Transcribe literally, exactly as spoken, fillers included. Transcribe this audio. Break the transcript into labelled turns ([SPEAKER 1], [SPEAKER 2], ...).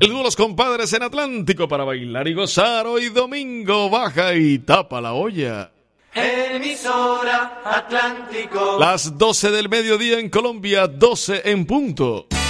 [SPEAKER 1] El dúo Los Compadres en Atlántico para bailar y gozar. Hoy domingo baja y tapa la olla.
[SPEAKER 2] Emisora Atlántico.
[SPEAKER 1] Las doce del mediodía en Colombia, doce en punto.